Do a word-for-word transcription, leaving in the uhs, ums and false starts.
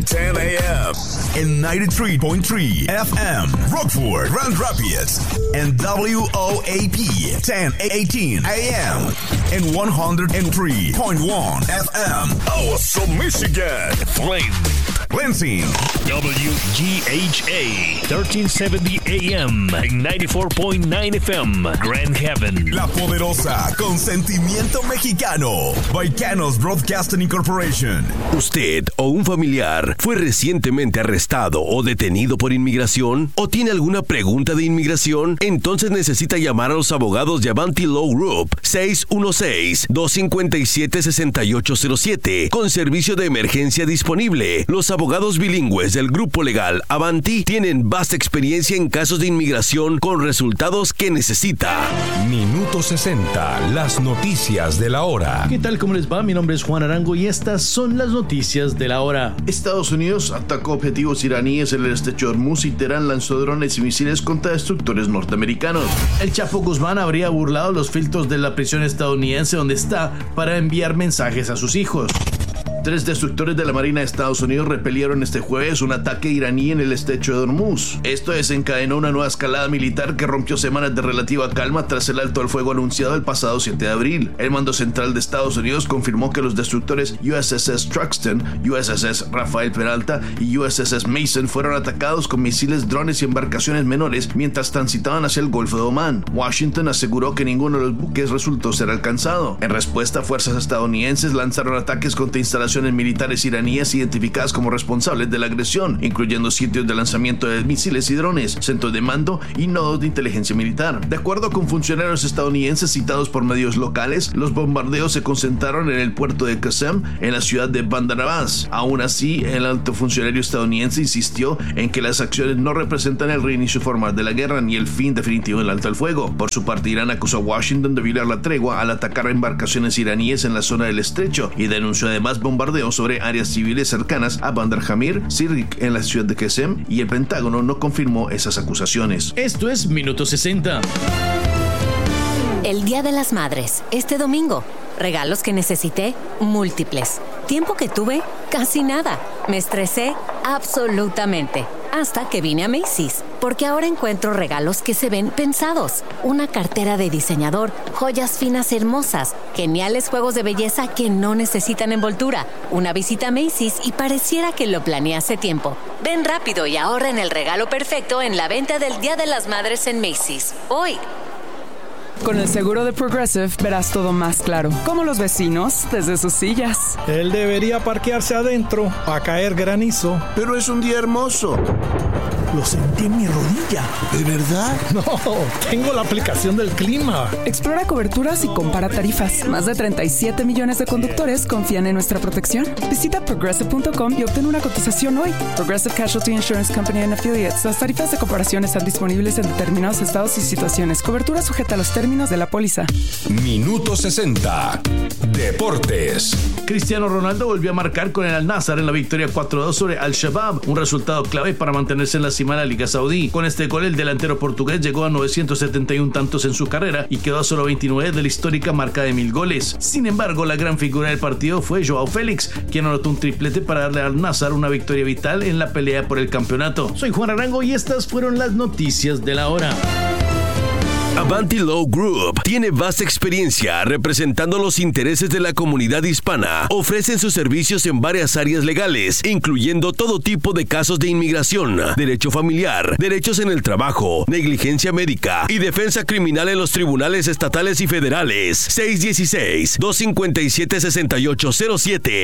ten a.m. in ninety-three point three F M, Rockford, Grand Rapids, and W O A P ten eighteen A M in one oh three point one F M, Awesome, Michigan, Flint, Lansing, W G H A thirteen seventy A M and ninety-four point nine F M, Grand Haven. La poderosa, con sentimiento mexicano, Baicanos Broadcasting Incorporation. ¿Usted o un familiar fue recientemente arrestado o detenido por inmigración? ¿O tiene alguna pregunta de inmigración? Entonces necesita llamar a los abogados de Avanti Law Group seis uno seis, dos cinco siete, seis ocho cero siete con servicio de emergencia disponible. Los abogados bilingües del grupo legal Avanti tienen vasta experiencia en casos de inmigración con resultados que necesita. Minuto sesenta, las noticias de la hora. ¿Qué tal? ¿Cómo les va? Mi nombre es Juan Arango y estas son las noticias de la hora. Estados Unidos atacó objetivos iraníes en el estrecho de Hormuz y Teherán lanzó drones y misiles contra destructores norteamericanos. El Chapo Guzmán habría burlado los filtros de la prisión estadounidense donde está para enviar mensajes a sus hijos. Tres destructores de la Marina de Estados Unidos repelieron este jueves un ataque iraní en el estrecho de Hormuz. Esto desencadenó una nueva escalada militar que rompió semanas de relativa calma tras el alto al fuego anunciado el pasado siete de abril. El mando central de Estados Unidos confirmó que los destructores U S S Truxtun, U S S Rafael Peralta y U S S Mason fueron atacados con misiles, drones y embarcaciones menores mientras transitaban hacia el Golfo de Omán. Washington aseguró que ninguno de los buques resultó ser alcanzado. En respuesta, fuerzas estadounidenses lanzaron ataques contra instalaciones militares iraníes identificadas como responsables de la agresión, incluyendo sitios de lanzamiento de misiles y drones, centros de mando y nodos de inteligencia militar. De acuerdo con funcionarios estadounidenses citados por medios locales, los bombardeos se concentraron en el puerto de Qasem, en la ciudad de Bandar Abbas. Aún así, el alto funcionario estadounidense insistió en que las acciones no representan el reinicio formal de la guerra ni el fin definitivo del alto al fuego. Por su parte, Irán acusó a Washington de violar la tregua al atacar a embarcaciones iraníes en la zona del estrecho y denunció además bombardeos sobre áreas civiles cercanas a Bandar Hamir, Sirik en la ciudad de Qasem, y el Pentágono no confirmó esas acusaciones. Esto es Minuto sesenta. El Día de las Madres, este domingo. Regalos que necesité, múltiples. Tiempo que tuve, casi nada. Me estresé absolutamente. Hasta que vine a Macy's, porque ahora encuentro regalos que se ven pensados. Una cartera de diseñador, joyas finas hermosas, geniales juegos de belleza que no necesitan envoltura, una visita a Macy's y pareciera que lo planeé hace tiempo. Ven rápido y ahorra en el regalo perfecto en la venta del Día de las Madres en Macy's. Hoy. Con el seguro de Progressive verás todo más claro, como los vecinos desde sus sillas. Él debería parquearse adentro a caer granizo. Pero es un día hermoso. Lo sentí en mi rodilla. ¿De verdad? No, tengo la aplicación del clima. Explora coberturas y compara tarifas. Más de treinta y siete millones de conductores confían en nuestra protección. Visita progressive punto com y obtén una cotización hoy. Progressive Casualty Insurance Company and Affiliates. Las tarifas de comparación están disponibles en determinados estados y situaciones. Cobertura sujeta a los términos de la póliza. Minuto sesenta. Deportes. Cristiano Ronaldo volvió a marcar con el Al-Nassr en la victoria cuatro a dos sobre Al-Shabaab, un resultado clave para mantenerse en la cima de la Liga Saudí. Con este gol, el delantero portugués llegó a novecientos setenta y uno tantos en su carrera y quedó a solo veintinueve de la histórica marca de mil goles. Sin embargo, la gran figura del partido fue Joao Félix, quien anotó un triplete para darle al Al-Nassr una victoria vital en la pelea por el campeonato. Soy Juan Arango y estas fueron las noticias de la hora. Avanti Law Group tiene vasta experiencia representando los intereses de la comunidad hispana. Ofrecen sus servicios en varias áreas legales, incluyendo todo tipo de casos de inmigración, derecho familiar, derechos en el trabajo, negligencia médica y defensa criminal en los tribunales estatales y federales. seis uno seis, dos cinco siete, seis ocho cero siete